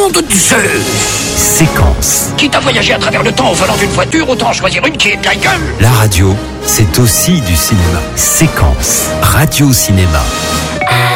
nom de Zeus! Séquence. Quitte à voyager à travers le temps au volant d'une voiture, autant en choisir une qui est de la gueule! La radio, c'est aussi du cinéma. Séquence. Radio-cinéma.